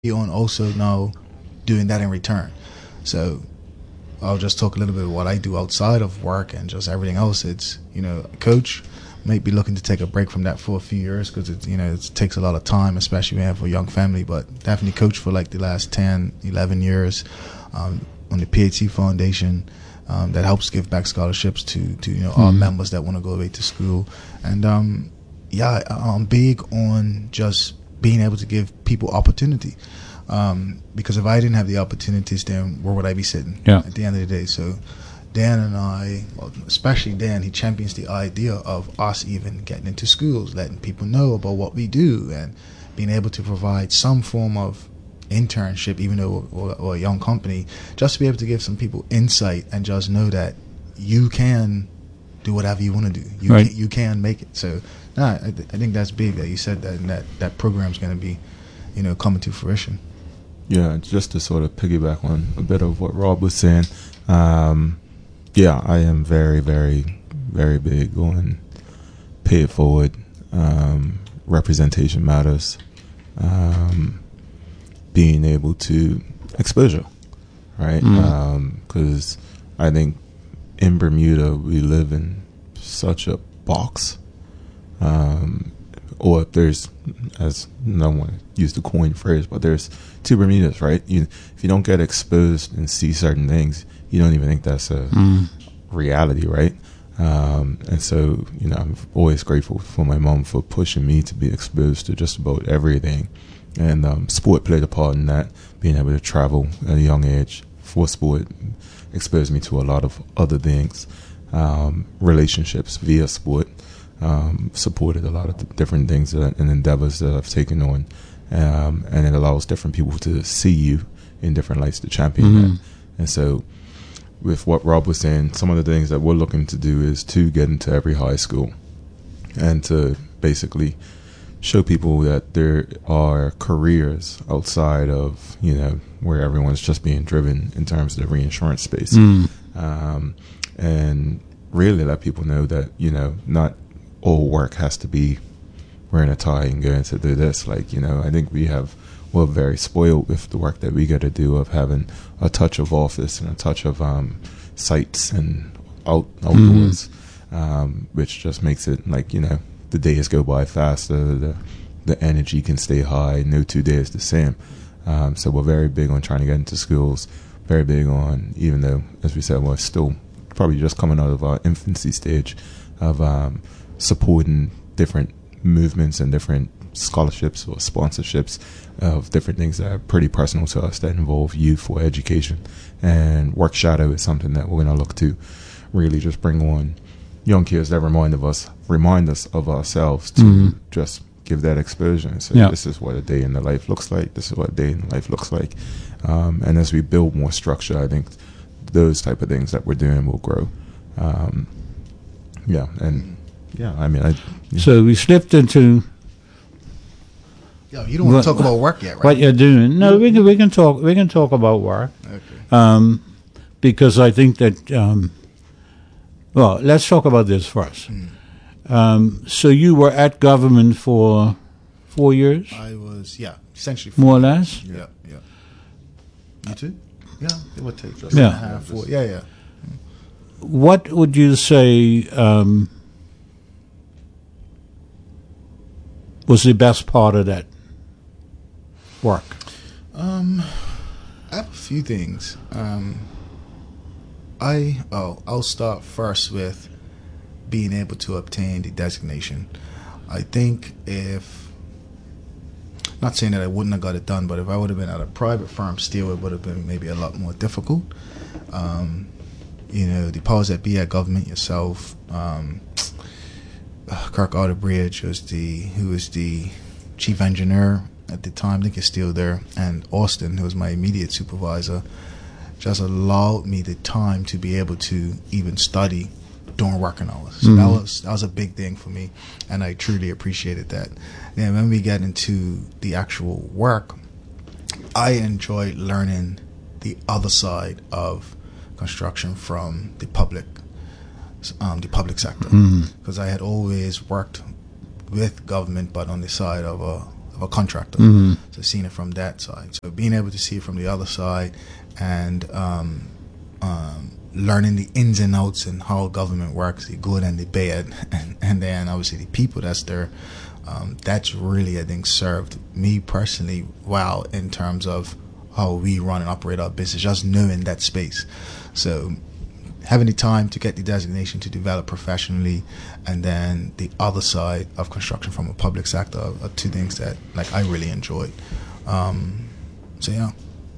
on also now doing that in return. So I'll just talk a little bit of what I do outside of work and just everything else. It's, coach, might be looking to take a break from that for a few years because it takes a lot of time, especially when you have a young family, but definitely coach for like the last 10, 11 years on the PhD Foundation that helps give back scholarships to our members that want to go away to school. And I'm big on just being able to give people opportunity. Because if I didn't have the opportunities, then where would I be sitting at the end of the day? So Dan and I, well, especially Dan, he champions the idea of us even getting into schools, letting people know about what we do, and being able to provide some form of internship, even though or a young company, just to be able to give some people insight and just know that you can do whatever you want to do. You can make it. So I think that's big that you said that, and that program's going to be, coming to fruition. Yeah, just to sort of piggyback on a bit of what Rob was saying, I am very, very, very big on pay it forward, representation matters, being able to exposure, right? Because I think in Bermuda we live in such a box, or there's, as no one used the coin phrase, but there's two Bermudas, right? If you don't get exposed and see certain things, you don't even think that's a reality, right? And so, I'm always grateful for my mom for pushing me to be exposed to just about everything. And sport played a part in that, being able to travel at a young age for sport exposed me to a lot of other things, relationships via sport. Supported a lot of the different things and endeavors that I've taken on, and it allows different people to see you in different lights to champion that. And so with what Rob was saying, some of the things that we're looking to do is to get into every high school and to basically show people that there are careers outside of, where everyone's just being driven in terms of the reinsurance space. And really let people know that, not all work has to be wearing a tie and going to do this. I think we're very spoiled with the work that we get to do, of having a touch of office and a touch of sites and outdoors, which just makes it the days go by faster, the energy can stay high, no 2 days the same. So we're very big on trying to get into schools, very big on, even though, as we said, we're still probably just coming out of our infancy stage of supporting different movements and different scholarships or sponsorships of different things that are pretty personal to us that involve youth or education. And Work Shadow is something that we're going to look to really just bring on young kids that remind us of ourselves to just give that exposure and say, this is what a day in the life looks like. This is what a day in life looks like. And as we build more structure, I think those type of things that we're doing will grow. So we slipped into. Yo, you don't want to talk about work yet, right? What you're doing? No, we can talk. We can talk about work. Okay. Because I think that. Let's talk about this first. So you were at government for 4 years? I was, essentially 4 more or less. Yeah. You too? Yeah, it would take just 4. Yeah. What would you say was the best part of that work? I have a few things. I'll start first with being able to obtain the designation. I think not saying that I wouldn't have got it done, but if I would have been at a private firm still, it would have been maybe a lot more difficult. The powers that be at government, yourself, Kirk Outerbridge, who was the chief engineer at the time, I think he's still there, and Austin, who was my immediate supervisor, just allowed me the time to be able to even study during working hours. So that was a big thing for me, and I truly appreciated that. And when we get into the actual work, I enjoyed learning the other side of construction from the public sector, because I had always worked with government, but on the side of a a contractor. So seeing it from that side. So being able to see it from the other side and learning the ins and outs and how government works, the good and the bad, and then obviously the people that's there. That's really, I think, served me personally well in terms of how we run and operate our business, just knowing that space. So having the time to get the designation to develop professionally, and then the other side of construction from a public sector are two things that like I really enjoyed. So yeah.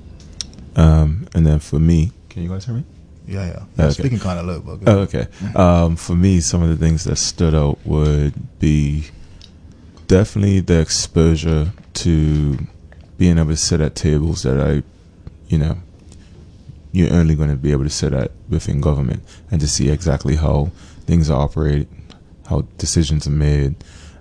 And then for me, can you guys hear me? Yeah. Okay. Speaking kind of low, but good. Oh, okay. For me, some of the things that stood out would be definitely the exposure to being able to sit at tables that you're only going to be able to sit at within government, and to see exactly how things are operated, how decisions are made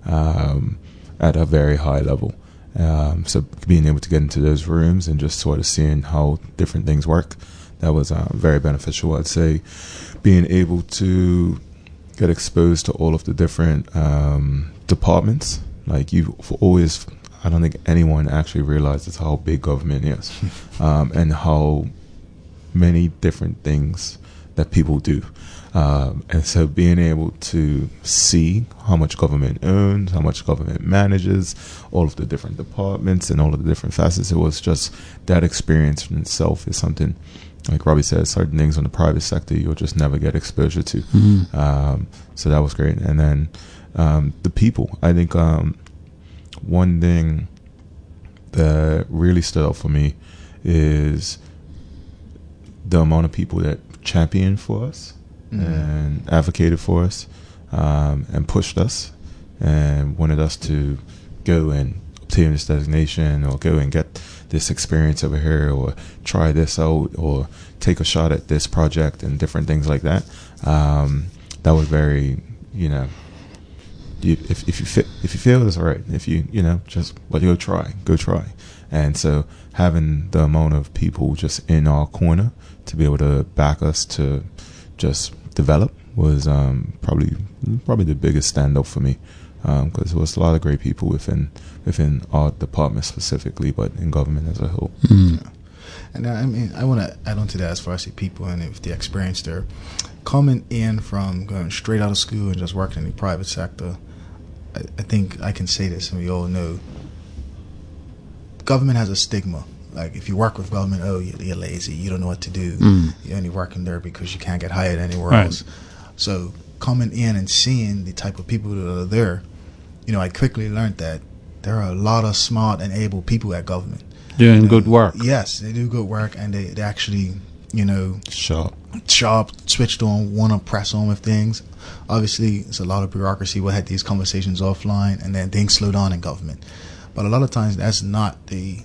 at a very high level. So being able to get into those rooms and just sort of seeing how different things work, that was very beneficial. I'd say being able to get exposed to all of the different departments. Like I don't think anyone actually realizes how big government is, and how many different things that people do. And so being able to see how much government owns, how much government manages, all of the different departments and all of the different facets, it was just that experience in itself is something, like Robbie said, certain things in the private sector you'll just never get exposure to. So that was great. And then the people, I think one thing that really stood out for me is the amount of people that championed for us and advocated for us, and pushed us and wanted us to go and obtain this designation, or go and get this experience over here, or try this out, or take a shot at this project, and different things like that. That was very, if you fail, it's all right. If you go try. And so having the amount of people just in our corner to be able to back us to just develop was probably the biggest standout for me, because there was a lot of great people within our department specifically, but in government as a whole. Yeah. And I want to add on to that as far as the people and if the experience there. Coming in from going straight out of school and just working in the private sector, I think I can say this, and we all know, government has a stigma. Like, if you work with government, you're lazy, you don't know what to do. You're only working there because you can't get hired anywhere else. So coming in and seeing the type of people that are there, I quickly learned that there are a lot of smart and able people at government. Doing good work. Yes, they do good work, and they actually, Sharp, switched on, want to press on with things. Obviously, it's a lot of bureaucracy. We'll have these conversations offline, and then things slow down in government. But a lot of times, that's not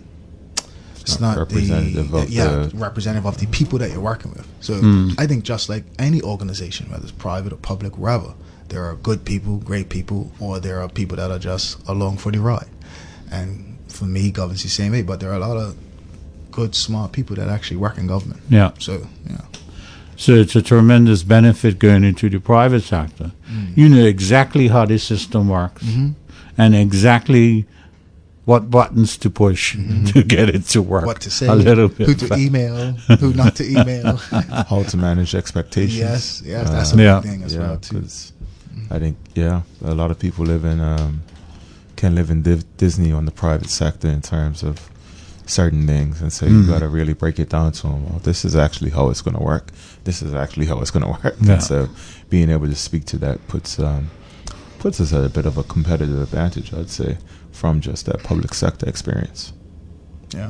representative of the people that you're working with. So I think just like any organization, whether it's private or public, wherever, there are good people, great people, or there are people that are just along for the ride. And for me, government's the same way, but there are a lot of good, smart people that actually work in government. Yeah. So, yeah. So it's a tremendous benefit going into the private sector. You know exactly how the system works, and exactly what buttons to push to get it to work. What to say, a little bit. Who to email, who not to email. how to manage expectations. Yes, that's a big thing as well too. I think, a lot of people can live in Disney on the private sector in terms of certain things, and so you got to really break it down to them. Well, this is actually how it's going to work. This is actually how it's going to work. Yeah. And so being able to speak to that puts us at a bit of a competitive advantage, I'd say, from just that public sector experience. Yeah.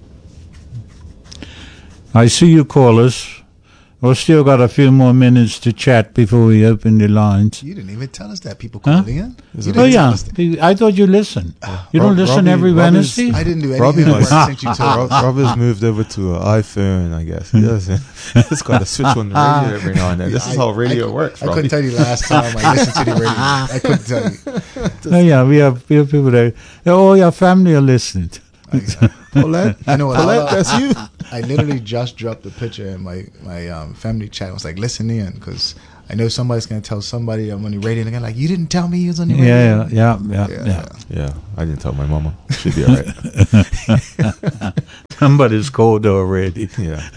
I see you callers. We've still got a few more minutes to chat before we open the lines. You didn't even tell us that people called in. I thought you listened. You don't listen every Wednesday? I didn't do anything. Robbie's moved over to an iPhone, I guess. He doesn't. He's got to switch on the radio every now and then. This is how radio works, I couldn't tell you last time I listened to the radio. I couldn't tell you. We have people that, all your family are listening. Paulette, that's you. I literally just dropped a picture in my family chat. I was like, listen in, because I know somebody's going to tell somebody I'm on the radio, and they're like, you didn't tell me you was on the radio. Yeah. I didn't tell my mama. She'd be all right. Somebody's called already. Yeah.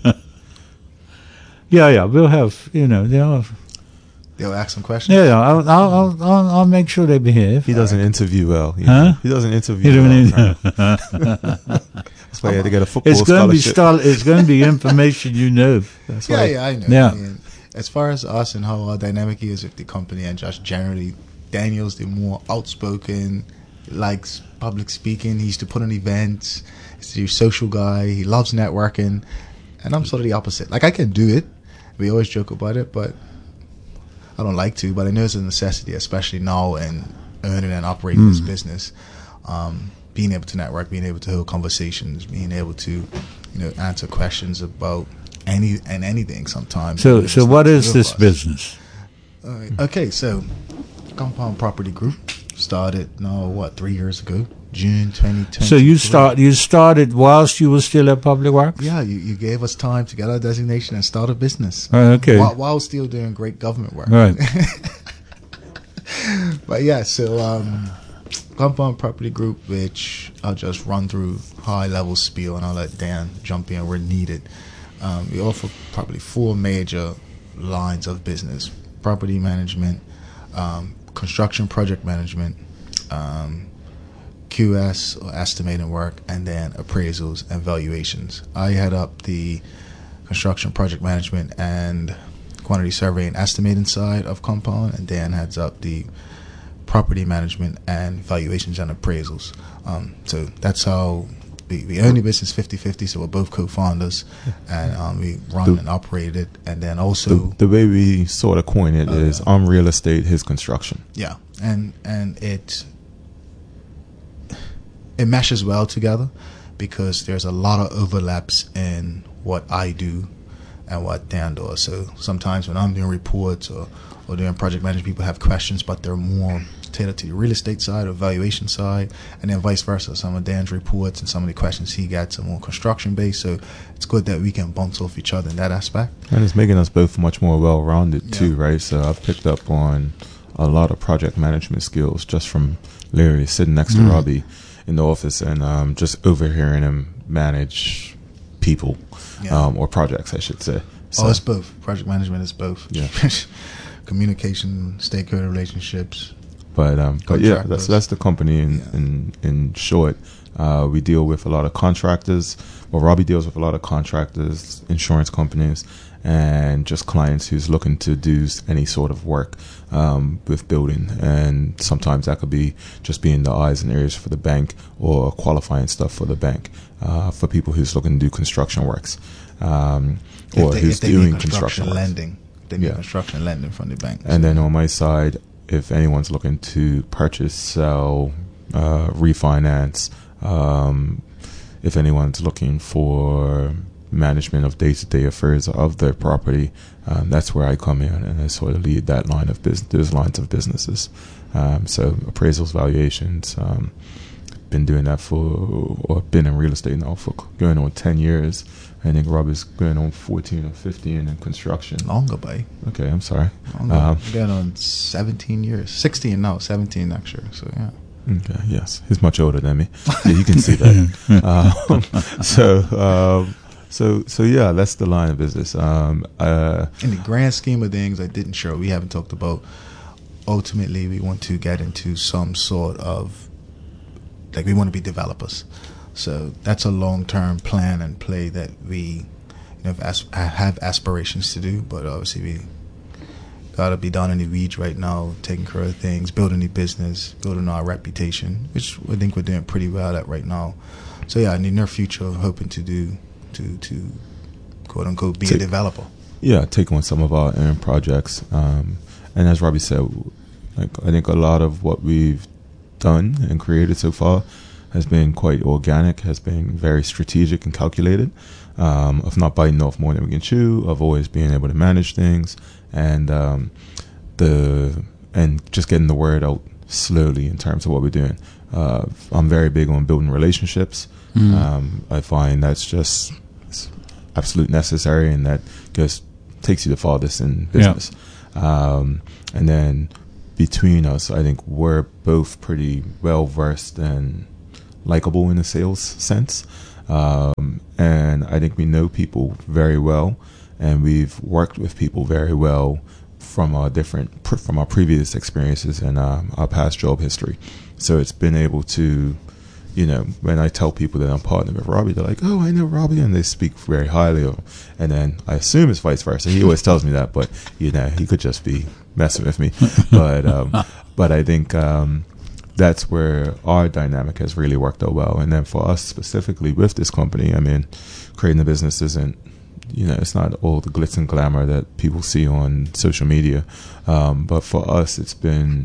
Yeah. We'll have, They'll ask some questions. Yeah. I'll make sure they behave. He doesn't interview well. He doesn't interview well. That's why he had to get a football scholarship. It's going to be information you know. That's why. I know. Yeah. I mean, as far as us and how our dynamic is with the company and just generally, Daniel's the more outspoken, likes public speaking. He used to put on events. He's a social guy. He loves networking. And I'm sort of the opposite. Like, I can do it. We always joke about it, but I don't like to. But I know it's a necessity, especially now and earning and operating this business. Being able to network, being able to hold conversations, being able to, answer questions about anything sometimes. So what is this business? Okay, so Compound Property Group started 3 years ago, June 2020. So you started whilst you were still at Public Works? Yeah, you gave us time to get our designation and start a business. Okay. While still doing great government work. Right. But yeah, so Compound Property Group, which I'll just run through high-level spiel, and I'll let Dan jump in where needed. We offer probably 4 major lines of business: property management, construction project management, QS or estimating work, and then appraisals and valuations. I head up the construction project management and quantity survey and estimating side of Compound, and Dan heads up the property management and valuations and appraisals. So that's how we own the business 50-50, so we're both co-founders, and we run and operate it. And then also the way we sort of coin it is I'm real estate, his construction. Yeah, and it meshes well together because there's a lot of overlaps in what I do and what Dan does. So sometimes when I'm doing reports or doing project management, people have questions, but they're more tailored to the real estate side or valuation side, and then vice versa. Some of Dan's reports and some of the questions he gets are more construction based, so it's good that we can bounce off each other in that aspect. And it's making us both much more well-rounded too, right? So I've picked up on a lot of project management skills just from literally sitting next to Robbie in the office and just overhearing him manage people or projects, I should say. So, it's both. Project management is both. Yeah. Communication, stakeholder relationships. But yeah, that's the company in short. We deal with a lot of contractors. Well, Robbie deals with a lot of contractors, insurance companies, and just clients who's looking to do any sort of work with building. And sometimes that could be just being the eyes and ears for the bank or qualifying stuff for the bank for people who's looking to do construction works or who's doing construction lending. They need construction lending from the bank. And then on my side, if anyone's looking to purchase, sell, refinance, if anyone's looking for management of day-to-day affairs of their property, that's where I come in and I sort of lead that line of business, those lines of businesses. So appraisals, valuations, been doing that been in real estate now for going on 10 years. I think Rob is going on 14 or 15 in construction. Longer, boy. Okay, I'm sorry. Going on 17 years. 16 now, 17 next year. So, yeah. Okay, yes. He's much older than me. Yeah, you can see that. So yeah, that's the line of business. In the grand scheme of things, I didn't share, we haven't talked about, ultimately we want to get into some sort of, we want to be developers. So that's a long-term plan and play that we have aspirations to do, but obviously we got to be down in the weeds right now, taking care of things, building the business, building our reputation, which I think we're doing pretty well at right now. So yeah, in the near future, hoping to quote unquote be a developer. Yeah, take on some of our own projects, and as Robbie said, I think a lot of what we've done and created so far has been quite organic, has been very strategic and calculated, of not biting off more than we can chew, of always being able to manage things, and just getting the word out slowly in terms of what we're doing. I'm very big on building relationships. I find that's just absolute necessary, and that just takes you the farthest in business. And then between us, I think we're both pretty well versed and likable in the sales sense. And I think we know people very well, and we've worked with people very well from our previous experiences and our past job history. So it's been able to, when I tell people that I'm partnered with Robbie, they're like, "Oh, I know Robbie," and they speak very highly of him. And then I assume it's vice versa. He always tells me that, but he could just be messing with me. But I think that's where our dynamic has really worked out well. And then for us specifically with this company, I mean, creating a business isn't, it's not all the glitz and glamour that people see on social media. But for us, it's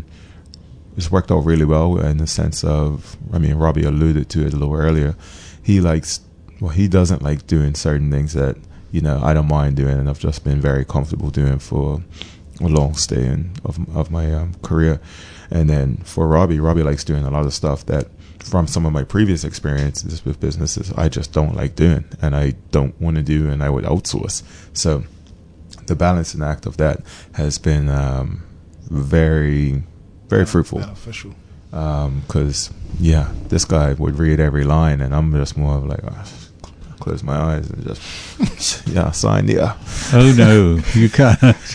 worked out really well in the sense of, I mean, Robbie alluded to it a little earlier. He doesn't like doing certain things that, I don't mind doing, and I've just been very comfortable doing for a long stay of my career. And then for Robbie likes doing a lot of stuff that, from some of my previous experiences with businesses, I just don't like doing, and I don't want to do, and I would outsource. So the balancing act of that has been very, very fruitful. Beneficial. Because, this guy would read every line, and I'm just more of like, close my eyes and just, sign the. Oh, no, you can't.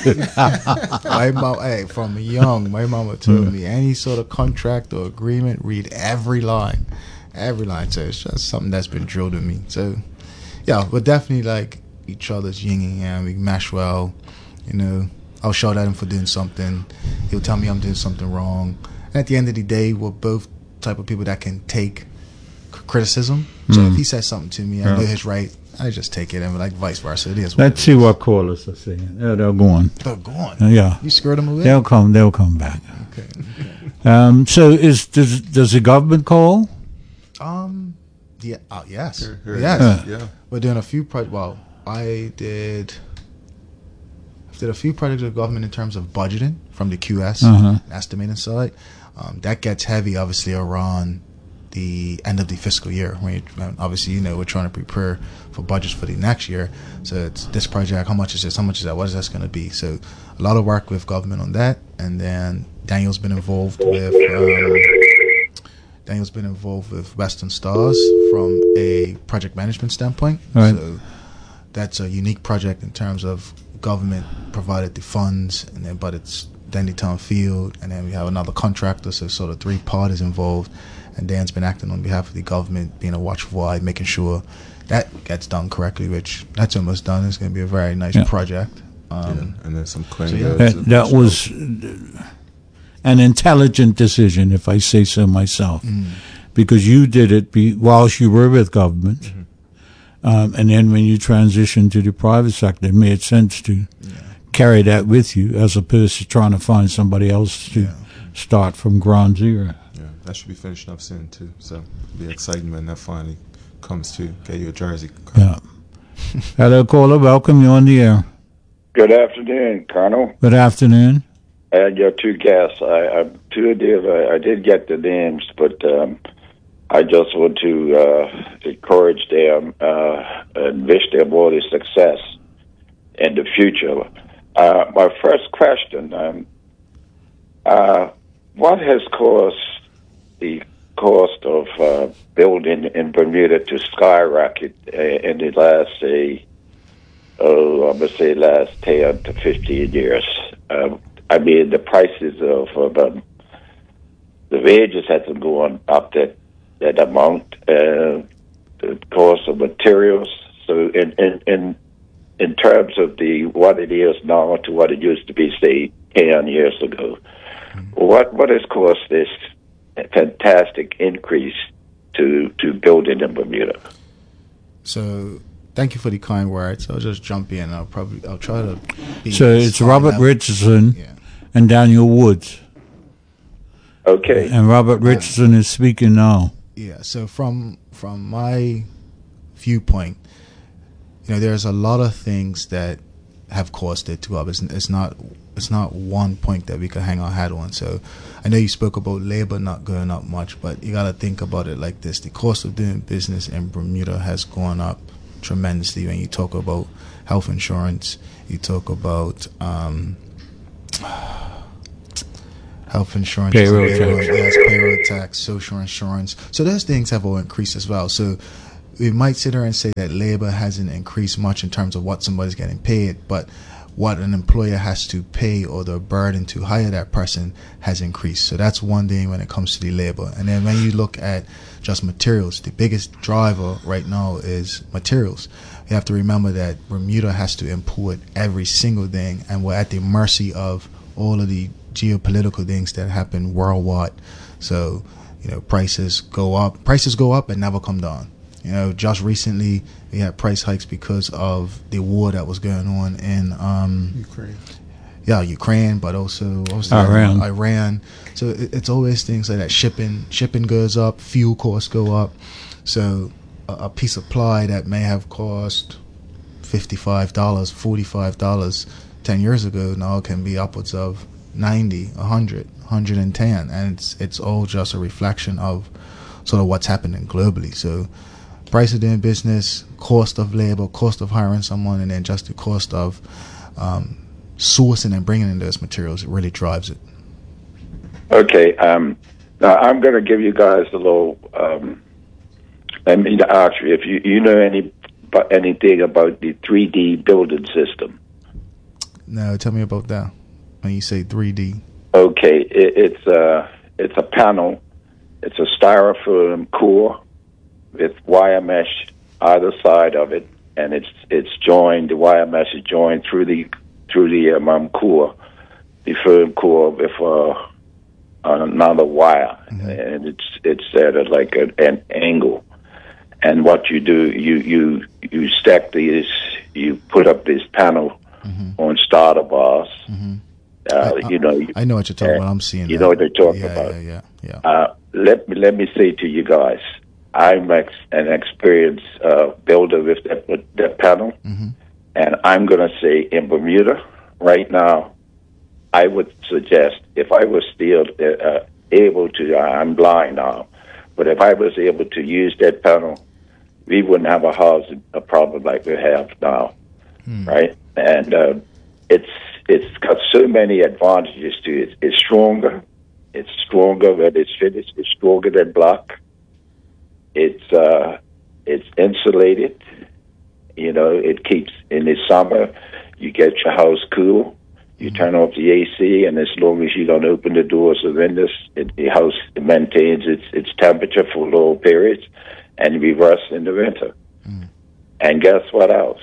My mom, from young, my mama told me any sort of contract or agreement, read every line. So it's just something that's been drilled in me. So, we're definitely like each other's yin and yang. We mesh well. I'll shout at him for doing something. He'll tell me I'm doing something wrong. And at the end of the day, we're both type of people that can take criticism. So if he says something to me, I know he's right, I just take it, and like vice versa. It is. Let's see what callers are saying. They're going. They're going. Yeah. You scared them away. They'll come back. Okay. So does the government call? Yeah. Yes. Yes. Yeah. We're doing a few projects. Well, I did a few projects with government in terms of budgeting from the QS estimating side. That gets heavy, obviously, around the end of the fiscal year. Obviously, we're trying to prepare for budgets for the next year. So it's this project, how much is this, how much is that, what is that going to be? So a lot of work with government on that. And then Daniel's been involved with Western Stars from a project management standpoint. Right. So that's a unique project in terms of government provided the funds, and then but it's Dandytown Field, and then we have another contractor, so sort of three parties involved. And Dan's been acting on behalf of the government, being a watchful eye, making sure that gets done correctly, which that's almost done. It's going to be a very nice project. And then some claims. That was an intelligent decision, if I say so myself, because you did it whilst you were with government. And then when you transitioned to the private sector, it made sense to carry that with you as opposed to trying to find somebody else to start from ground zero. That should be finishing up soon too, so it'll be exciting when that finally comes to get you a jersey. Yeah. Hello, caller. Welcome. You're on the air. Good afternoon, Colonel. Good afternoon. I had your two guests. I did get the names, but I just want to encourage them and wish them all the success in the future. My first question: what has caused the cost of building in Bermuda to skyrocket in the last, last 10 to 15 years? I mean, the prices of the wages hasn't gone up that amount, the cost of materials. So in terms of what it is now to what it used to be, say, 10 years ago, what has caused this fantastic increase to building in Bermuda? So thank you for the kind words. I'll just jump in. I'll try to be. So it's Robert Richardson and Daniel Woods. Okay. And Robert Richardson is speaking now. Yeah. So from my viewpoint, there's a lot of things that have caused it to go up. It's not one point that we can hang our hat on. So I know you spoke about labor not going up much, but you got to think about it like this. The cost of doing business in Bermuda has gone up tremendously when you talk about health insurance, you talk about health insurance, Payroll tax. yes, payroll tax, social insurance. So those things have all increased as well. So we might sit there and say that labor hasn't increased much in terms of what somebody's getting paid, but what an employer has to pay or the burden to hire that person has increased. So that's one thing when it comes to the labor. And then when you look at just materials, the biggest driver right now is materials. You have to remember that Bermuda has to import every single thing, and we're at the mercy of all of the geopolitical things that happen worldwide. So, prices go up and never come down. Just recently we had price hikes because of the war that was going on in Ukraine. Yeah, Ukraine, but also Iran. So it's always things like that. Shipping goes up, fuel costs go up. So a piece of ply that may have cost $55, $45 10 years ago now can be upwards of 90, 100, 110, and it's all just a reflection of sort of what's happening globally. So price of doing business, cost of labor, cost of hiring someone, and then just the cost of sourcing and bringing in those materials, it really drives it. Okay. Now I'm going to give you guys a little. Let me ask you if you know anything about the 3D building system. No, tell me about that. When you say 3D. Okay, it's a panel. It's a styrofoam core with wire mesh either side of it, and it's joined. The wire mesh is joined through the core, the foam core with another wire, and it's at like an angle. And what you do, you stack these, you put up this panel on starter bars. I know what you're talking about. I'm seeing. You know what they're talking about. Yeah. Let me say to you guys, I'm an experienced builder with that panel, and I'm going to say in Bermuda right now, I would suggest if I was still able to, I'm blind now, but if I was able to use that panel, we wouldn't have a problem like we have now, right? And it's got so many advantages to it. It's stronger. It's stronger when it's finished. It's stronger than block. It's insulated. It keeps in the summer. You get your house cool. You turn off the AC, and as long as you don't open the doors or windows, the house maintains its temperature for low periods, and reverse in the winter. And guess what else?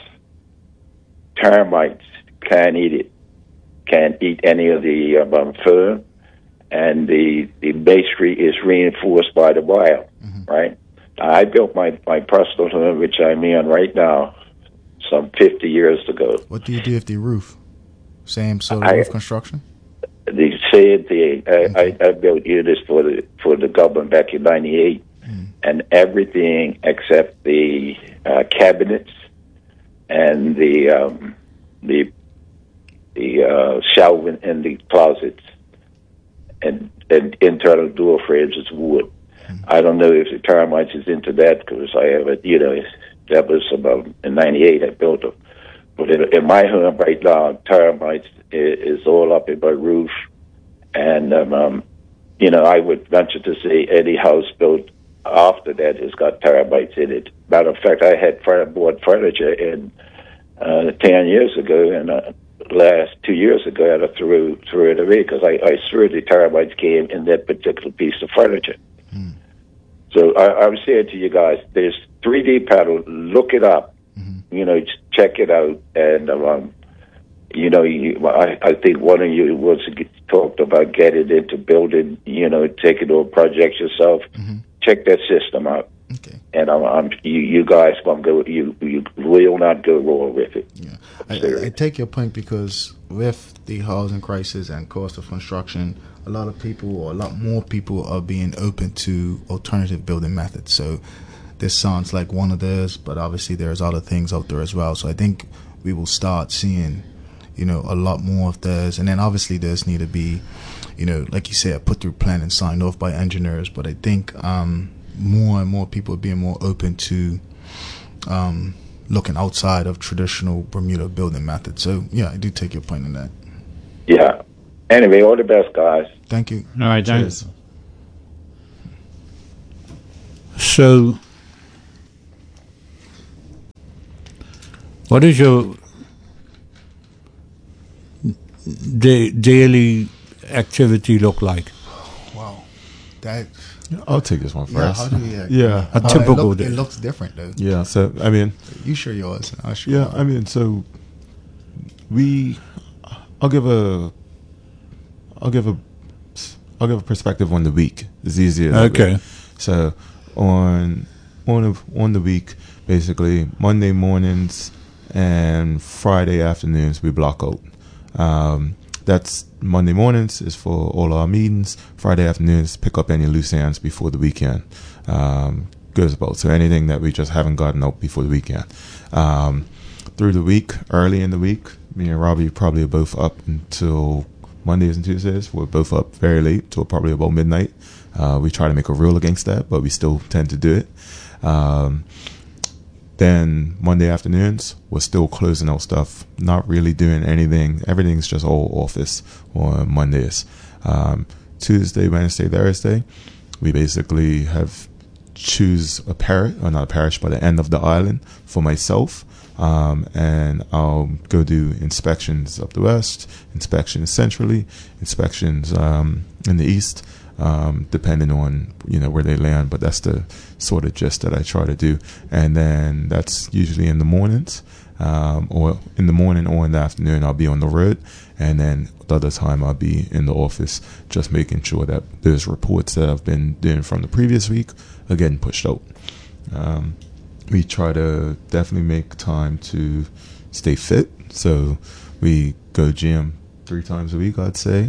Termites can't eat it. Can't eat any of the foam, and the masonry is reinforced by the wire, right? I built my personal home, which I'm in right now, some 50 years ago. What do you do with the roof? Same sort of roof construction? The same thing. I built units for the government back in '98, and everything except the cabinets and the shelving in the closets and internal door frames is wood. I don't know if the termites is into that because I have that was about in '98 I built them. But in my home right now, termites is all up in my roof, and I would venture to say any house built after that has got termites in it. Matter of fact, I had bought furniture in 10 years ago, and last 2 years ago I threw it away because I swear the termites came in that particular piece of furniture. So I was saying to you guys, there's 3D panel. Look it up. Check it out. And I think one of you talked about getting into building. Taking on projects yourself. Check that system out. Okay. And you guys won't go. You will not go wrong with it. Yeah, I take your point because with the housing crisis and cost of construction, a lot more people are being open to alternative building methods. So this sounds like one of those, but obviously there's other things out there as well. So I think we will start seeing, a lot more of those. And then obviously those need to be, like you said, put through plan and signed off by engineers. But I think more and more people are being more open to looking outside of traditional Bermuda building methods. So, yeah, I do take your point on that. Yeah. Anyway, all the best, guys. Thank you. All right, Cheers. thanks. So, what is your daily activity look like? Wow. That. I'll take this one first. Yeah, how do you? Yeah. A typical day. It looks different though. Yeah. So I mean, You share yours. I'll share yeah. mine. I mean, so I'll give a perspective on the week. It's easier. that way. Okay. So on the week, basically Monday mornings and Friday afternoons we block out. That's Monday mornings is for all our meetings. Friday afternoons pick up any loose ends before the weekend goes about. So anything that we just haven't gotten out before the weekend. Through the week, early in the week, me and Robbie probably are both up until Mondays and Tuesdays. We're both up very late, till probably about midnight. We try to make a rule against that, but we still tend to do it. Then Monday afternoons, we're still closing out stuff, not really doing anything. Everything's just all office on Mondays. Tuesday, Wednesday, Thursday, we basically have choose a parish, or not a parish, but the end of the island for myself. And I'll go do inspections up the west, inspections centrally, inspections in the east, depending on where they land. But that's the sort of gist that I try to do. And then that's usually in the mornings, or in the morning or in the afternoon. I'll be on the road, and then the other time I'll be in the office, just making sure that those reports that I've been doing from the previous week are getting pushed out. We try to definitely make time to stay fit, so we go gym 3 times a week, I'd say.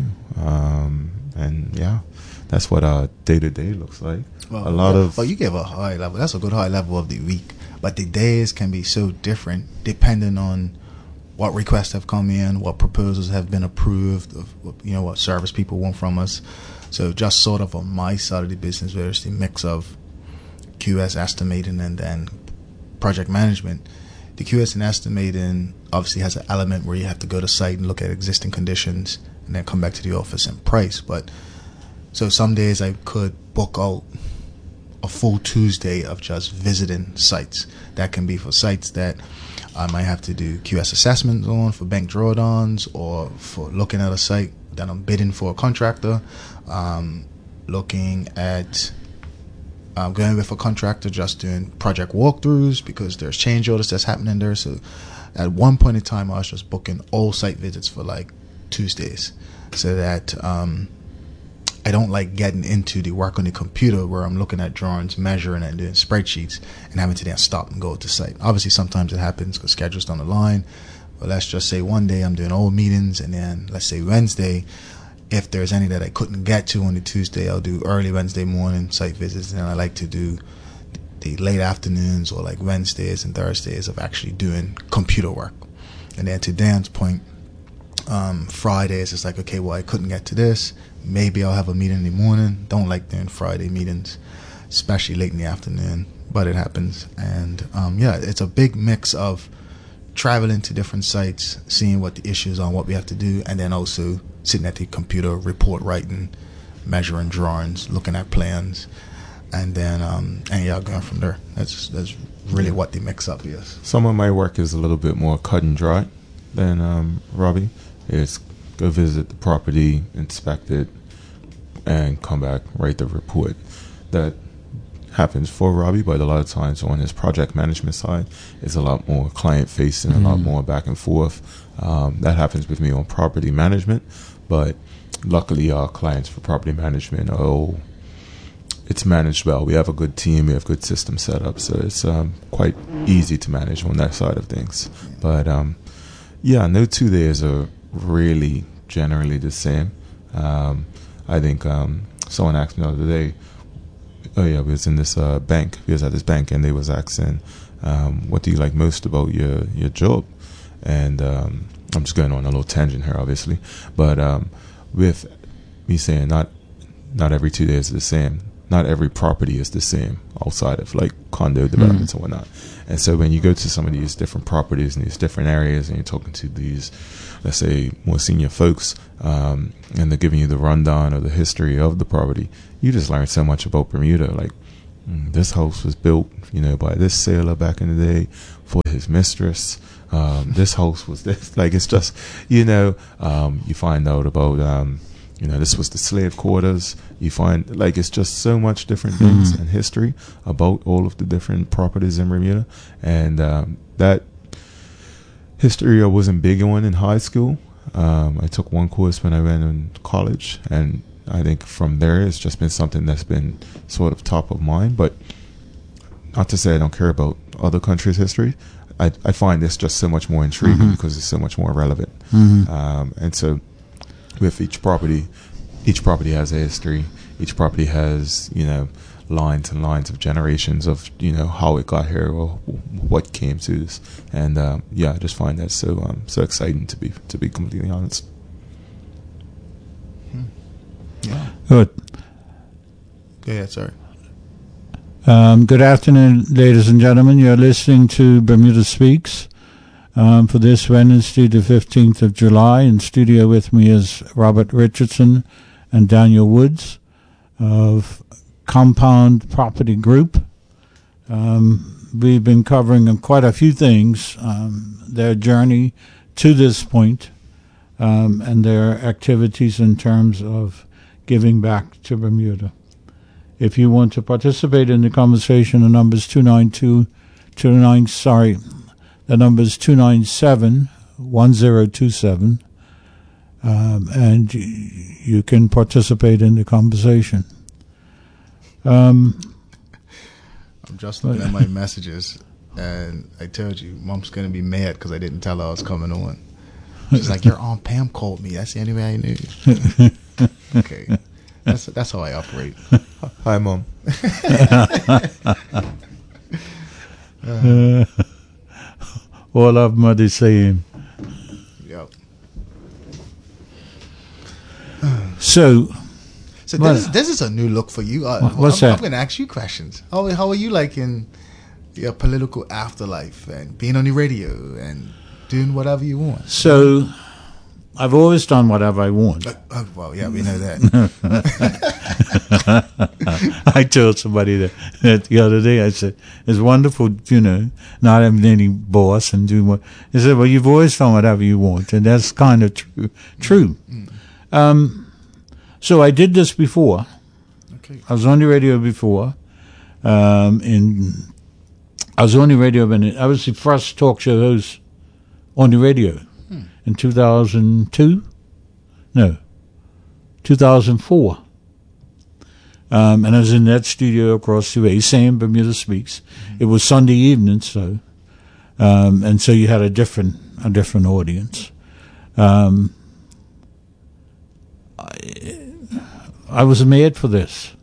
And yeah, that's what our day-to-day looks like. Well, you gave a high level. That's a good high level of the week. But the days can be so different depending on what requests have come in, what proposals have been approved, what service people want from us. So just sort of on my side of the business, where it's the mix of QS estimating and then project management. The QS and estimating obviously has an element where you have to go to site and look at existing conditions and then come back to the office and price. But so some days I could book out a full Tuesday of just visiting sites. That can be for sites that I might have to do QS assessments on for bank drawdowns, or for looking at a site that I'm bidding for a contractor, looking at going with a contractor, just doing project walkthroughs because there's change orders that's happening there. So at one point in time, I was just booking all site visits for like Tuesdays, so that I don't like getting into the work on the computer where I'm looking at drawings, measuring and doing spreadsheets, and having to then stop and go to site. Obviously, sometimes it happens because schedules don't align. But let's just say one day I'm doing all meetings, and then let's say Wednesday, if there's any that I couldn't get to on the Tuesday, I'll do early Wednesday morning site visits, and I like to do the late afternoons or like Wednesdays and Thursdays of actually doing computer work. And then to Dan's point, Fridays it's like, okay, well, I couldn't get to this. Maybe I'll have a meeting in the morning. Don't like doing Friday meetings, especially late in the afternoon, but it happens. And yeah, it's a big mix of traveling to different sites, seeing what the issues are, what we have to do, and then also sitting at the computer, report writing, measuring drawings, looking at plans, and then and yeah, going from there. That's really what the mix up is. Some of my work is a little bit more cut and dry than Robbie. It's go visit the property, inspect it, and come back, write the report. That happens for Robbie, but a lot of times on his project management side, it's a lot more client facing, a lot more back and forth. That happens with me on property management, but luckily our clients for property management it's managed well. We have a good team, we have good system set up, so it's quite easy to manage on that side of things. But yeah, no 2 days are really generally the same. I think someone asked me the other day, we was in this bank. We was at this bank, and they was asking, what do you like most about your job? And I'm just going on a little tangent here, obviously. But with me saying not every 2 days is the same, not every property is the same outside of like condo developments and whatnot. And so when you go to some of these different properties in these different areas and you're talking to these, let's say, more senior folks, and they're giving you the rundown of the history of the property, you just learn so much about Bermuda. Like, this house was built, by this sailor back in the day for his mistress. This house was this. Like, it's just, you find out about, this was the slave quarters. You find, like, it's just so much different things and history about all of the different properties in Bermuda. And that history I wasn't big on in high school. I took one course when I went in college, and I think from there it's just been something that's been sort of top of mind. But not to say I don't care about other countries' history. I find this just so much more intriguing because it's so much more relevant. And so with each property has a history. Each property has, lines and lines of generations of, how it got here or what came to this. And I just find that so exciting to be completely honest. Yeah. Good. Go ahead, sorry. Good afternoon, ladies and gentlemen. You're listening to Bermuda Speaks for this Wednesday, the 15th of July. In studio with me is Robert Richardson and Daniel Woods of Compound Property Group. We've been covering quite a few things, their journey to this point, and their activities in terms of giving back to Bermuda. If you want to participate in the conversation, the number is 297-1027, and you can participate in the conversation. I'm just looking at my messages, and I told you, Mom's going to be mad because I didn't tell her I was coming on. She's like, your Aunt Pam called me. That's the only way I knew. Okay. That's how I operate. Hi, Mom. All of them are the same. Yep. So this is a new look for you. What's that? I'm going to ask you questions. How are you like in your political afterlife and being on the radio and doing whatever you want? So I've always done whatever I want. Well, yeah, we know that. I told somebody that the other day. I said, it's wonderful, not having any boss and doing what. He said, well, you've always done whatever you want, and that's kind of true. So I did this before. Okay. I was on the radio before. I was on the radio when I was the first talk show host on the radio. In 2002? No, 2004. And I was in that studio across the way, same Bermuda Speaks. It was Sunday evening, so, and so you had a different audience. I was made for this.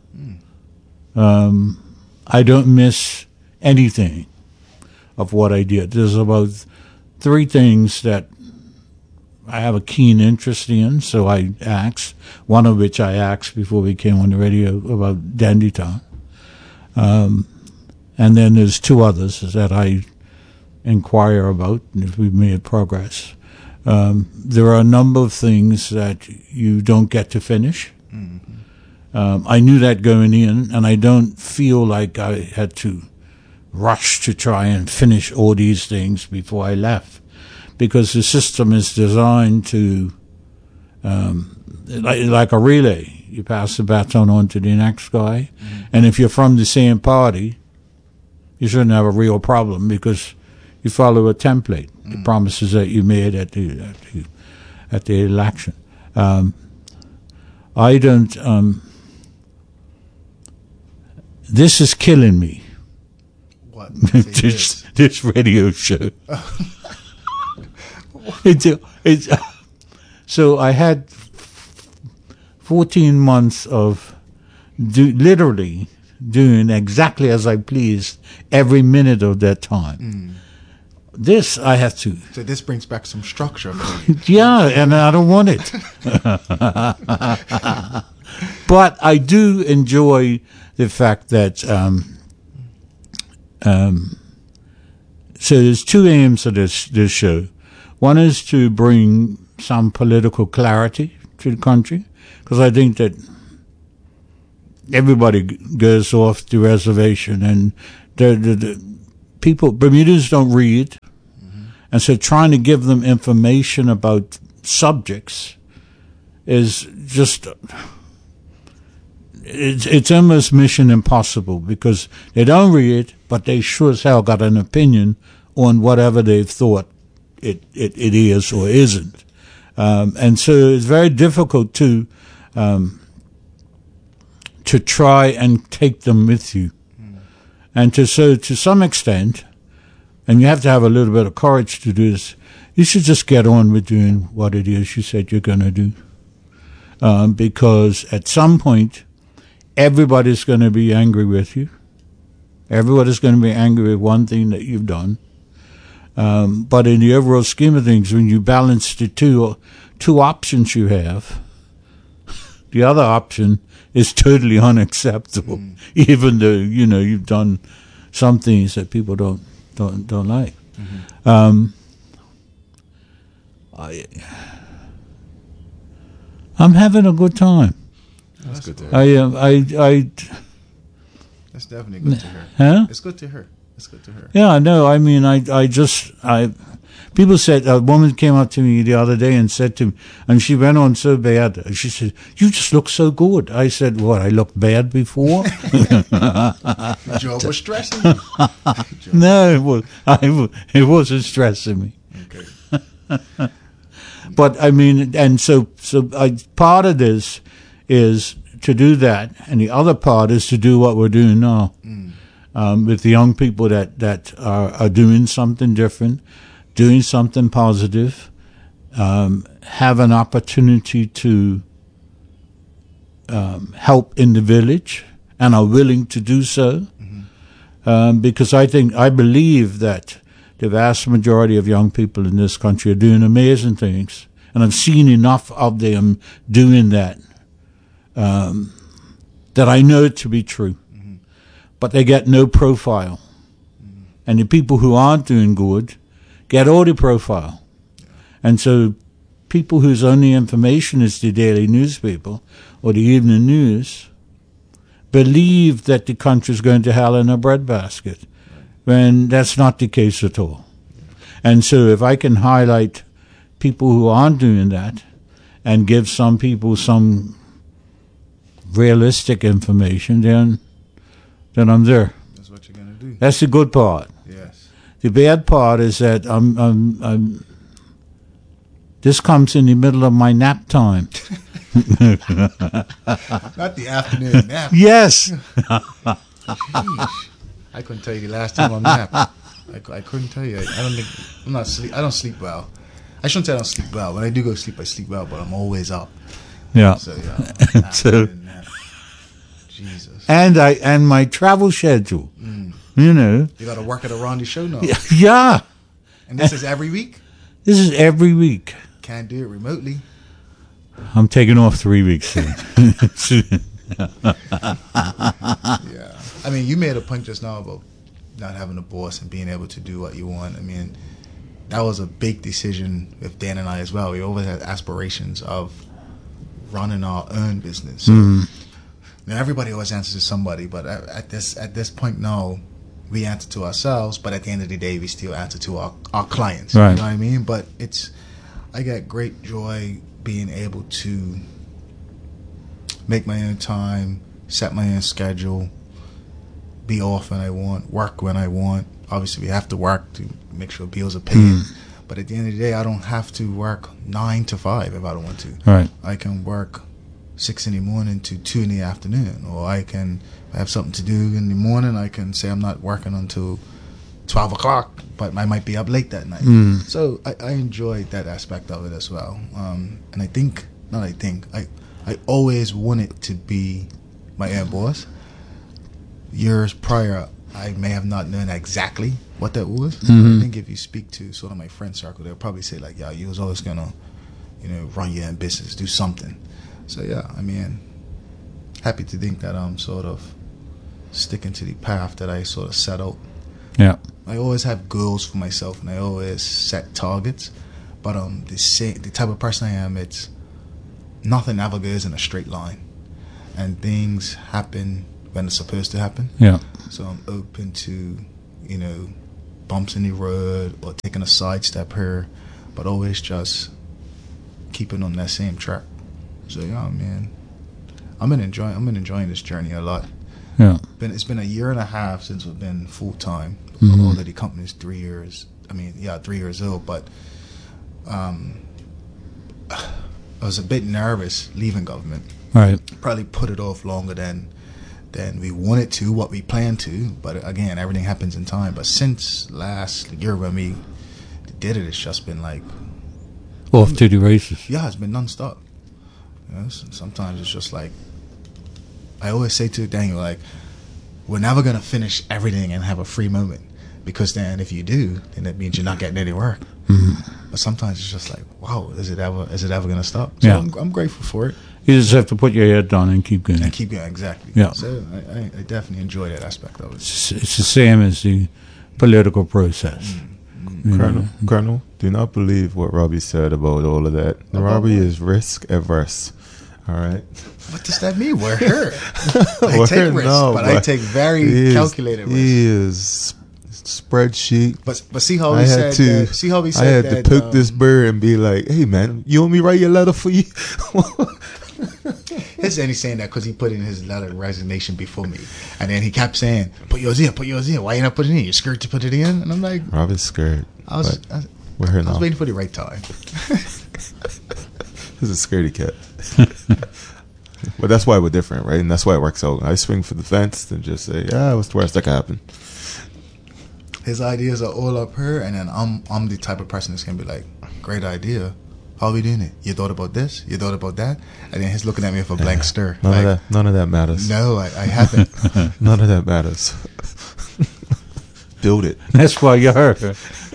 I don't miss anything of what I did. There's about 3 things that I have a keen interest in, so I asked, one of which I asked before we came on the radio about Dandytown. And then there's 2 others that I inquire about if we've made progress. There are a number of things that you don't get to finish. I knew that going in, and I don't feel like I had to rush to try and finish all these things before I left. Because the system is designed to, like a relay, you pass the baton on to the next guy, and if you're from the same party, you shouldn't have a real problem because you follow a template, the promises that you made at the election. I don't. This is killing me. What? this radio show. So I had 14 months of literally doing exactly as I pleased every minute of that time. This I have to. So this brings back some structure for you. Yeah, and I don't want it. But I do enjoy the fact that so there's two aims of this show. One is to bring some political clarity to the country, because I think that everybody goes off the reservation, and the people, Bermudans don't read, and so trying to give them information about subjects is just, it's almost mission impossible, because they don't read, but they sure as hell got an opinion on whatever they've thought it is or isn't. And so it's very difficult to try and take them with you. And to some extent, and you have to have a little bit of courage to do this, you should just get on with doing what it is you said you're going to do. Because at some point, everybody's going to be angry with you. Everybody's going to be angry with one thing that you've done. But in the overall scheme of things, when you balance the two options you have, the other option is totally unacceptable, even though you've done some things that people don't like. I'm having a good time. That's good to hear. That's definitely good to hear. Huh? It's good to hear. It's good to hear. Yeah, no, I mean, people said, a woman came up to me the other day and said to me, and she went on so bad, she said, "You just look so good." I said, "What, I looked bad before?" The job was stressing you. No, it wasn't stressing me. Okay. But I mean, and so part of this is to do that, and the other part is to do what we're doing now. With the young people that are doing something different, doing something positive, have an opportunity to help in the village, and are willing to do so. Because I believe that the vast majority of young people in this country are doing amazing things, and I've seen enough of them doing that that I know it to be true. But they get no profile. And the people who aren't doing good get all the profile. And so people whose only information is the daily newspaper or the evening news believe that the country's going to hell in a breadbasket, when that's not the case at all. And so if I can highlight people who aren't doing that and give some people some realistic information, then I'm there. That's what you're gonna do. That's the good part. Yes. The bad part is that this comes in the middle of my nap time. Not the afternoon nap. Yes. Sheesh. I couldn't tell you the last time I napped. I couldn't tell you. I don't sleep well. I shouldn't say I don't sleep well. When I do go sleep, I sleep well, but I'm always up. Yeah. So yeah. So, Jesus. and my travel schedule. You know. You got to work it around the show now. Yeah. And this is every week? This is every week. Can't do it remotely. I'm taking off 3 weeks soon. Yeah. I mean, you made a point just now about not having a boss and being able to do what you want. I mean, that was a big decision with Dan and I as well. We always had aspirations of running our own business. So, now everybody always answers to somebody, but at this point now, we answer to ourselves, but at the end of the day, we still answer to our clients. Right. You know what I mean? But I get great joy being able to make my own time, set my own schedule, be off when I want, work when I want. Obviously, we have to work to make sure bills are paid. But at the end of the day, I don't have to work 9 to 5 if I don't want to. Right. I can work 6 in the morning to 2 in the afternoon, or I can have something to do in the morning. I can say I'm not working until 12 o'clock, but I might be up late that night. So I enjoyed that aspect of it as well. And I always wanted to be my own boss. Years prior, I may have not known exactly what that was. I think if you speak to sort of my friend circle, they'll probably say like, "Yeah, you was always gonna, run your own business, do something." So yeah, I mean, happy to think that I'm sort of sticking to the path that I sort of set out. Yeah. I always have goals for myself, and I always set targets. But the type of person I am, it's nothing ever goes in a straight line, and things happen when it's supposed to happen. Yeah. So I'm open to, bumps in the road or taking a sidestep here, but always just keeping on that same track. So yeah, man, I've been enjoying this journey a lot. Yeah. It's been a year and a half since we've been full time. Mm-hmm. Although the company's 3 years. 3 years old, but I was a bit nervous leaving government. Right. Probably put it off longer than we wanted to, what we planned to. But again, everything happens in time. But since last year when we did it, it's just been like off to the races. Yeah, it's been nonstop. Sometimes it's just like I always say to Daniel, like, we're never gonna finish everything and have a free moment, because then if you do, then that means you're not getting any work. Mm-hmm. But sometimes it's just like, wow, is it ever gonna stop? So yeah. I'm grateful for it. You just have to put your head down and keep going. Exactly. Yeah. So I definitely enjoy that aspect of it. It's the same as the political process. Colonel, do not believe what Robbie said about all of that. Robbie is risk averse. All right. What does that mean? We're here. I take risks, but I take very calculated risks. He is spreadsheet. But see how he said that. See how he said that. I had to poke this bird and be like, "Hey man, you want me to write your letter for you?" He's only saying that because he put in his letter of resignation before me, and then he kept saying, "Put yours in. Why you not put it in? You're scared to put it in?" And I'm like, "Robbie's scared." I was waiting for the right time. He's a scaredy cat. But that's why we're different, right? And that's why it works out. I swing for the fence and just say, "Yeah, what's the worst that can happen?" His ideas are all up here, and then I'm the type of person that's gonna be like, "Great idea. How are we doing it? You thought about this? You thought about that?" And then he's looking at me with a blank stare. None of that matters. No, I haven't. None of that matters. Build it. That's why you're here.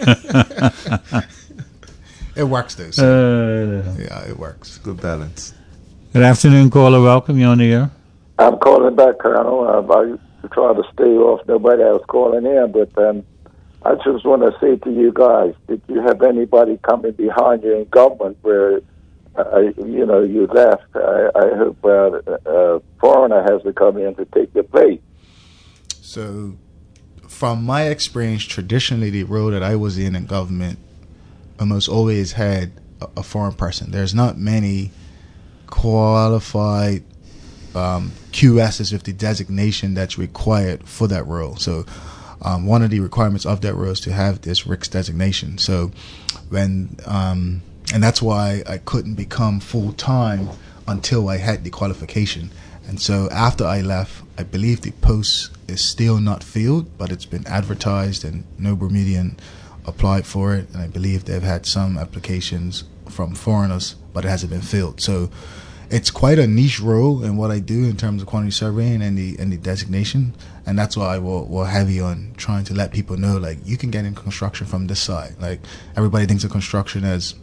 It works though. So. Yeah, it works. Good balance. Good afternoon, caller. Welcome. You on the air? I'm calling back, Colonel. I try to stay off nobody else calling in, but I just want to say to you guys, did you have anybody coming behind you in government where, you left? I hope a foreigner has to come in to take your place. So, from my experience, traditionally the role that I was in government almost always had a foreign person. There's not many qualified QSs with the designation that's required for that role. So one of the requirements of that role is to have this RICS designation. So when and that's why I couldn't become full-time until I had the qualification. And so after I left, I believe the post is still not filled, but it's been advertised and no Bermudian applied for it. And I believe they've had some applications from foreigners, but it hasn't been filled. So it's quite a niche role in what I do in terms of quantity surveying and the designation. And that's why we're heavy on trying to let people know, like, you can get in construction from this side. Like, everybody thinks of construction as,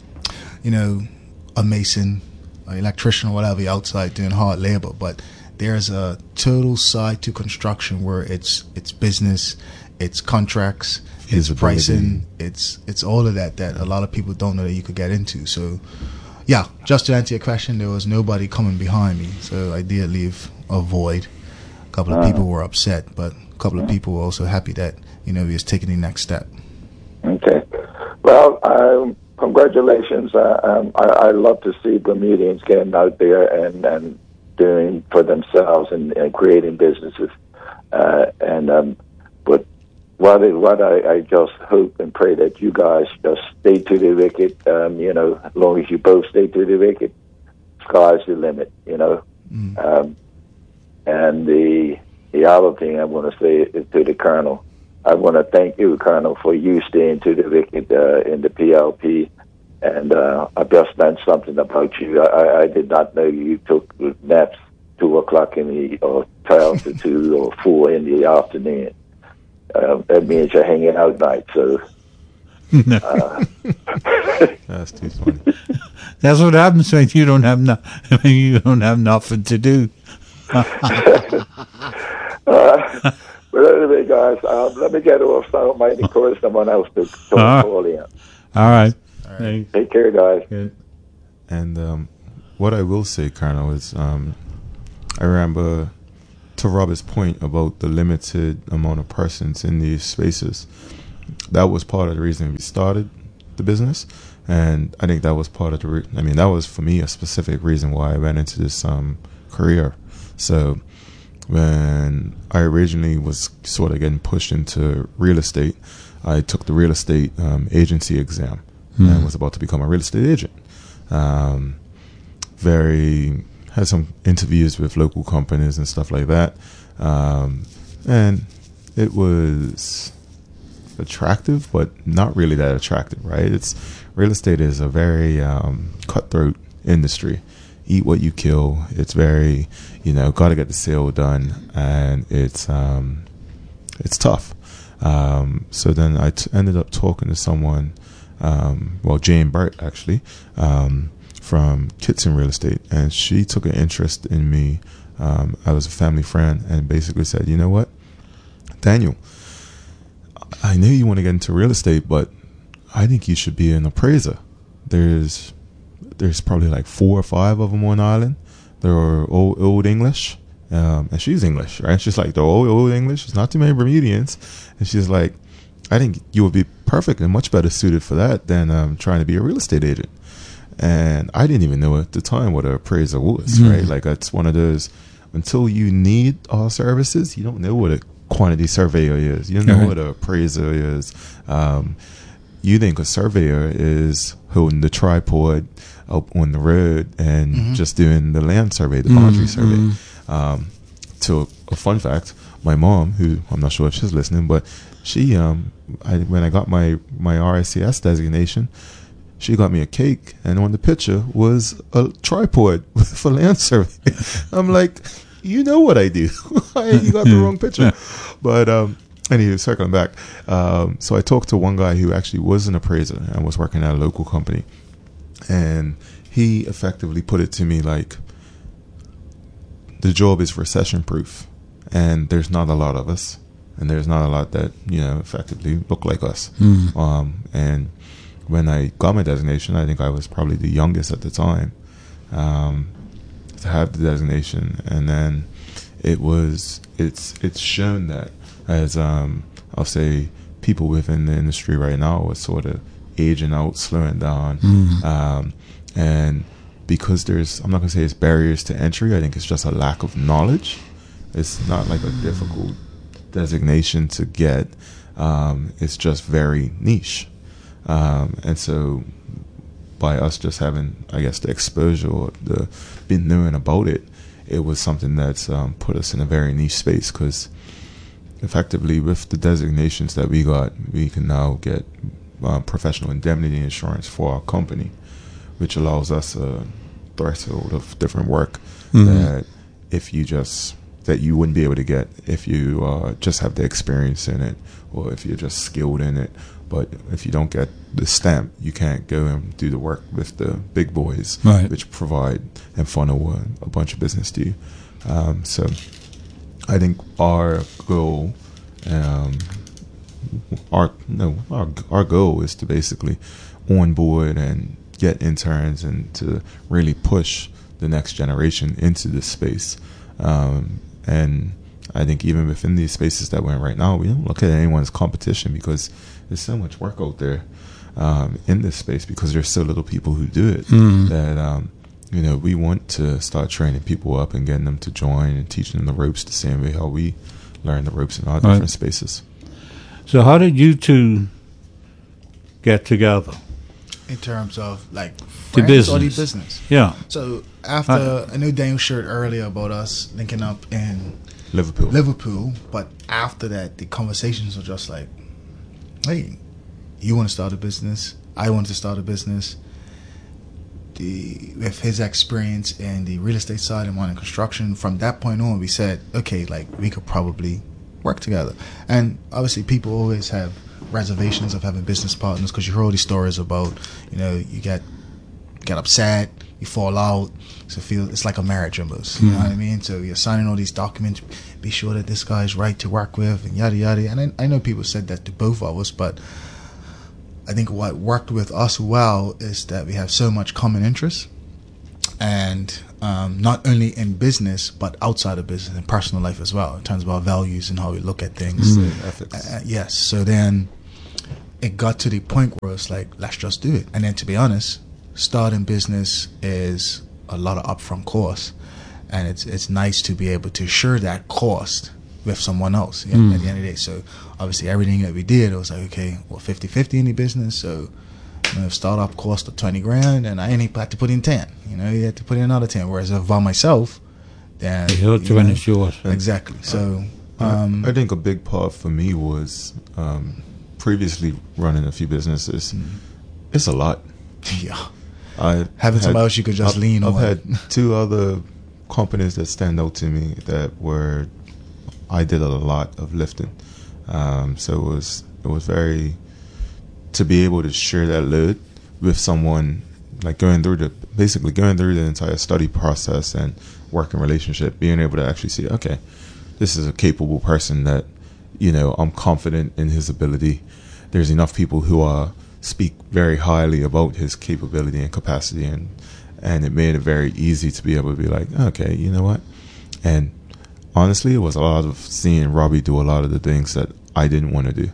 a mason, an electrician or whatever outside doing hard labor, but there's a total side to construction where it's business, it's contracts, it's pricing, it's all of that a lot of people don't know that you could get into. So yeah, just to answer your question, there was nobody coming behind me, so I did leave a void. A couple of people were upset, but a couple of people were also happy that we was taking the next step. Okay, well, congratulations. I love to see Bermudians getting out there and doing for themselves and creating businesses. But what I just hope and pray that you guys just stay to the wicket. As long as you both stay to the wicket, sky's the limit. And the other thing I want to say is to the Colonel. I want to thank you, Colonel, for you staying to the wicket in the PLP. And I just learned something about you. I did not know you took naps 2 o'clock or 12 to 2 or 4 in the afternoon. That means you're hanging out night. So that's too funny. That's what happens when you don't have nothing to do. But anyway, guys, let me get off so I might encourage someone else to call in. All right. Take care, guys. Good. And what I will say, Colonel, is I remember, to Robert's point about the limited amount of persons in these spaces, that was part of the reason we started the business. And I think that was part of the that was, for me, a specific reason why I went into this career. So when I originally was sort of getting pushed into real estate, I took the real estate agency exam and was about to become a real estate agent. Had some interviews with local companies and stuff like that. And it was attractive, but not really that attractive, right? Real estate is a very cutthroat industry. Eat what you kill. It's very, got to get the sale done, and it's tough. So then I ended up talking to someone, Jane Burt actually, from Kitson Real Estate, and she took an interest in me. I was a family friend, and basically said, you know what, Daniel, I know you want to get into real estate, but I think you should be an appraiser. There's probably like 4 or 5 of them on island. They're old English, and she's English, right? She's like, they're old English. There's not too many Bermudians, and she's like, I think you would be perfect and much better suited for that than trying to be a real estate agent. And I didn't even know at the time what an appraiser was, right? Like, it's one of those, until you need our services, you don't know what a quantity surveyor is. You don't know what an appraiser is. You think a surveyor is holding the tripod up on the road and just doing the land survey, the boundary survey. To a fun fact, my mom, who I'm not sure if she's listening, but she, when I got my RICS designation, she got me a cake, and on the picture was a tripod for land survey. I'm like, you know what I do. You got the wrong picture. But anyway, circling back. So I talked to one guy who actually was an appraiser and was working at a local company. And he effectively put it to me like, the job is recession proof, and there's not a lot of us, and there's not a lot that, effectively look like us. And when I got my designation, I think I was probably the youngest at the time to have the designation. And then it's shown that, as I'll say, people within the industry right now are sort of aging out, slowing down. And because I'm not going to say it's barriers to entry, I think it's just a lack of knowledge. It's not like a difficult designation to get. It's just very niche. And so by us just having, I guess, the exposure or been knowing about it, it was something that's put us in a very niche space, because effectively with the designations that we got, we can now get professional indemnity insurance for our company, which allows us a threshold of different work that you wouldn't be able to get if you just have the experience in it, or if you're just skilled in it. But if you don't get the stamp, you can't go and do the work with the big boys, which provide and funnel a bunch of business to you. So I think our goal, our goal is to basically onboard and get interns and to really push the next generation into this space. And I think even within these spaces that we're in right now, we don't look at anyone as competition, because there's so much work out there in this space, because there's so little people who do it that we want to start training people up and getting them to join and teaching them the ropes the same way how we learn the ropes in our different spaces. So how did you two get together? In terms of like the business. Or the business. Yeah. So after, I know Daniel shared earlier about us linking up in Liverpool, but after that, the conversations were just like, hey, you want to start a business? I want to start a business. With his experience in the real estate side and one in construction, from that point on, we said, okay, like we could probably work together. And obviously, people always have reservations of having business partners, because you hear all these stories about, you get get upset, you fall out. So it's like a marriage almost. You know what I mean? So you're signing all these documents. Be sure that this guy is right to work with, and yada yada. And I know people said that to both of us, but I think what worked with us well is that we have so much common interest, and not only in business but outside of business, in personal life as well, in terms of our values and how we look at things. Ethics. Yes. So then it got to the point where it's like, let's just do it. And then, to be honest, starting business is a lot of upfront costs, and it's nice to be able to share that cost with someone else at the end of the day. So obviously everything that we did, it was like, okay, well, 50-50 in the business. So if startup cost of 20 grand, and I only had to put in 10, you had to put in another 10. Whereas if by myself, then it's yours. Exactly. So I think a big part for me was previously running a few businesses. It's a lot. Yeah. Having somebody else you could just lean on. I've had 2 other companies that stand out to me that were, I did a lot of lifting. So it was very, to be able to share that load with someone, like going through the entire study process and working relationship, being able to actually see, okay, this is a capable person that, I'm confident in his ability. There's enough people who speak very highly about his capability and capacity, and it made it very easy to be able to be like, okay, you know what? And honestly, it was a lot of seeing Robbie do a lot of the things that I didn't want to do.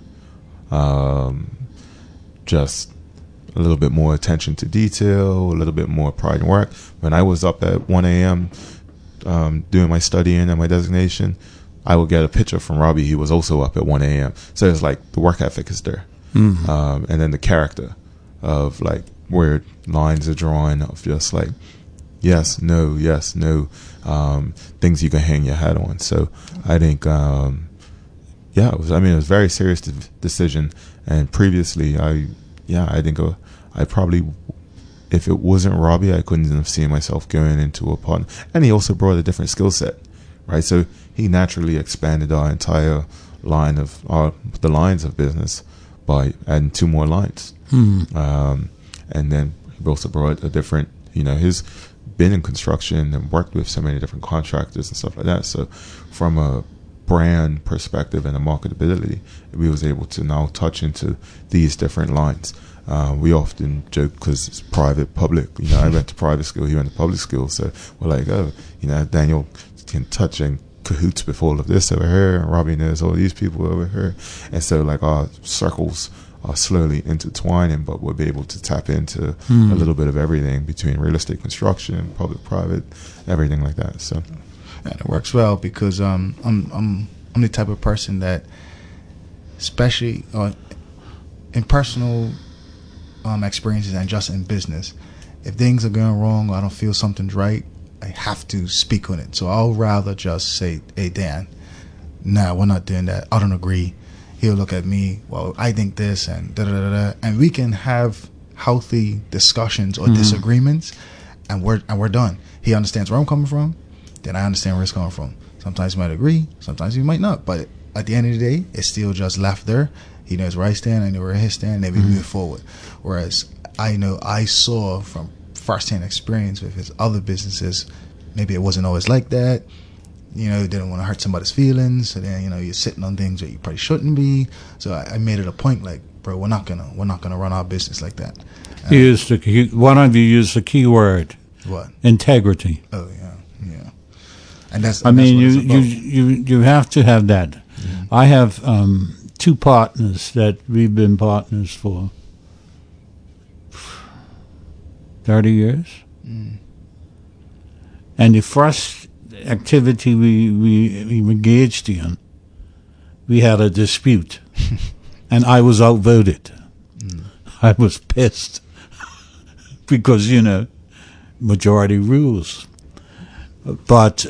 Just a little bit more attention to detail, a little bit more pride in work. When I was up at 1 a.m. Doing my studying and my designation, I would get a picture from Robbie. He was also up at 1 a.m. So it's like the work ethic is there. And then the character of like where lines are drawn of just like yes, no, things you can hang your hat on. So I think, it was a very serious decision. And previously, I think I probably, if it wasn't Robbie, I couldn't have seen myself going into a partner. And he also brought a different skill set, right? So he naturally expanded our entire line of the lines of business by adding 2 more lines. And then he also brought a different, he's been in construction and worked with so many different contractors and stuff like that. So from a brand perspective and a marketability, we was able to now touch into these different lines. We often joke because it's private, public. I went to private school, he went to public school. So we're like, Daniel can touch and cahoots with all of this over here, and Robbie knows all these people over here. And so like our circles are slowly intertwining, but we'll be able to tap into a little bit of everything between real estate construction, public, private, everything like that. So and it works well because I'm the type of person that, especially in personal experiences and just in business, if things are going wrong or I don't feel something's right, I have to speak on it. So I'll rather just say, hey, Dan, nah, we're not doing that. I don't agree. He'll look at me, well, I think this, and da-da-da-da. And we can have healthy discussions or disagreements, and we're done. He understands where I'm coming from, then I understand where it's coming from. Sometimes we might agree, sometimes we might not. But at the end of the day, it's still just left there. He knows where I stand, I know where he stands, and then we move forward. Whereas I know I saw from first-hand experience with his other businesses, maybe it wasn't always like that. Didn't want to hurt somebody's feelings. So then, you're sitting on things that you probably shouldn't be. So I made it a point, like, bro, we're not gonna run our business like that. One of you used the key word. What? Integrity. Oh yeah. And that's. You have to have that. Mm-hmm. I have 2 partners that we've been partners for 30 years. And the first activity we engaged in, we had a dispute, and I was outvoted. I was pissed because majority rules. But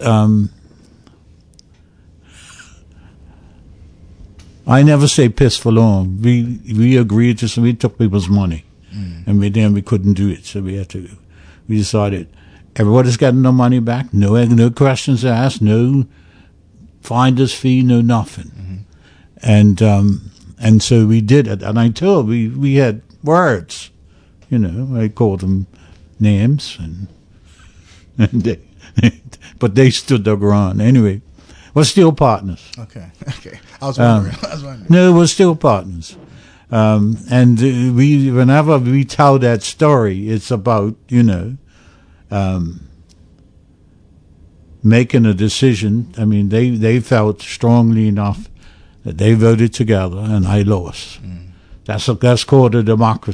I never say piss for long. We agreed to, so we took people's money, and we couldn't do it, so we decided. Everybody's got no money back, no questions asked, no finder's fee, no nothing. And so we did it. And I told we had words, I called them names, and but they stood their ground anyway. We're still partners. Okay. I was wondering. No, we're still partners. And whenever we tell that story, it's about, making a decision. I mean, they felt strongly enough that they voted together and I lost. That's called a democracy.